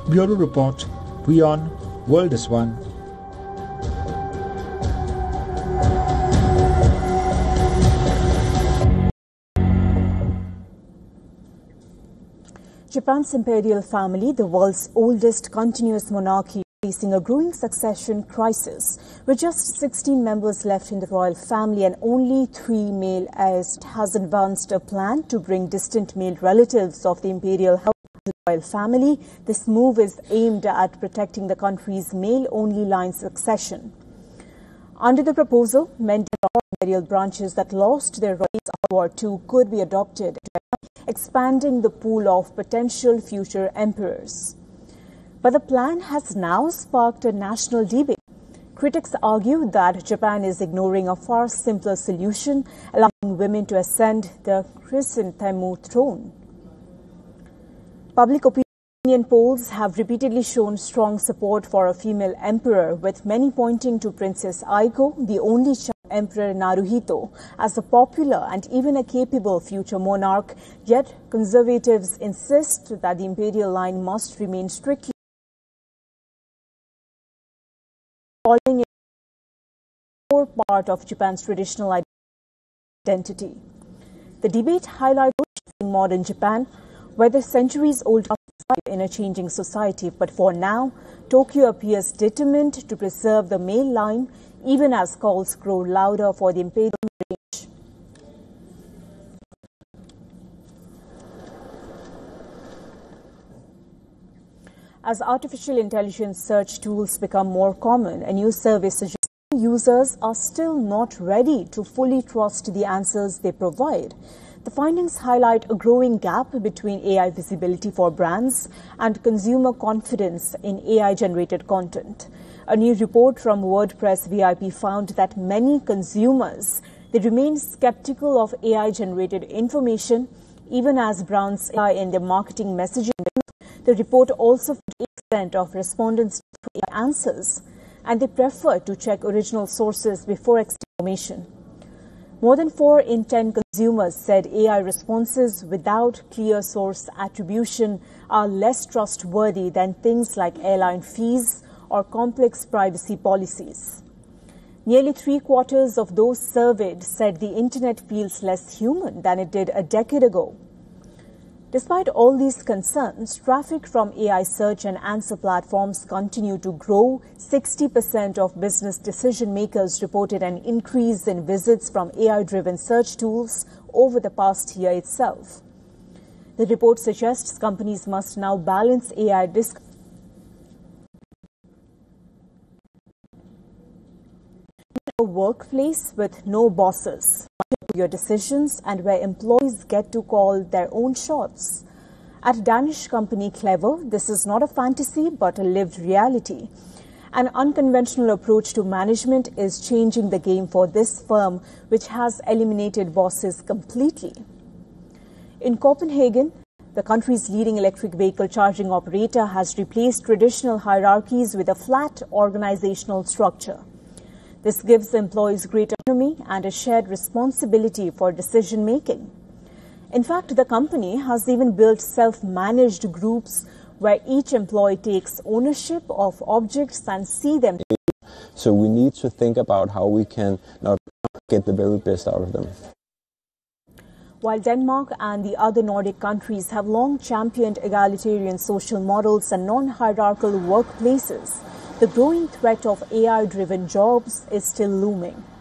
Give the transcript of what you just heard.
Bureau Report, WION, World is One. Japan's imperial family, the world's oldest continuous monarchy, facing a growing succession crisis. With just 16 members left in the royal family and only 3 male heirs, has advanced a plan to bring distant male relatives of the imperial house to the royal family. This move is aimed at protecting the country's male-only line succession. Under the proposal, many imperial branches that lost their rights after World War II could be adopted, expanding the pool of potential future emperors. But the plan has now sparked a national debate. Critics argue that Japan is ignoring a far simpler solution, allowing women to ascend the chrysanthemum throne. Public opinion polls have repeatedly shown strong support for a female emperor, with many pointing to Princess Aiko, the only child of Emperor Naruhito, as a popular and even a capable future monarch. Yet conservatives insist that the imperial line must remain strictly, calling it a core part of Japan's traditional identity. The debate highlights modern Japan, whether centuries-old in a changing society. But for now, Tokyo appears determined to preserve the male line, even as calls grow louder for the imperial marriage. As artificial intelligence search tools become more common, a new survey suggests users are still not ready to fully trust the answers they provide. The findings highlight a growing gap between AI visibility for brands and consumer confidence in AI-generated content. A new report from WordPress VIP found that many consumers, they remain skeptical of AI-generated information, even as brands AI in their marketing messaging. The report also found 8% of respondents to AI answers, and they prefer to check original sources before accepting information. More than 4 in 10 consumers said AI responses without clear source attribution are less trustworthy than things like airline fees or complex privacy policies. Nearly 3/4 of those surveyed said the internet feels less human than it did a decade ago. Despite all these concerns, traffic from AI search and answer platforms continue to grow. 60% of business decision makers reported an increase in visits from AI-driven search tools over the past year itself. The report suggests companies must now balance AI a workplace with no bosses, your decisions, and where employees get to call their own shots. At Danish company Clever, this is not a fantasy but a lived reality. An unconventional approach to management is changing the game for this firm, which has eliminated bosses completely. In Copenhagen, the country's leading electric vehicle charging operator has replaced traditional hierarchies with a flat organizational structure. This gives employees greater autonomy and a shared responsibility for decision-making. In fact, the company has even built self-managed groups where each employee takes ownership of objects and see them. So we need to think about how we can not get the very best out of them. While Denmark and the other Nordic countries have long championed egalitarian social models and non-hierarchical workplaces, the growing threat of AI-driven jobs is still looming.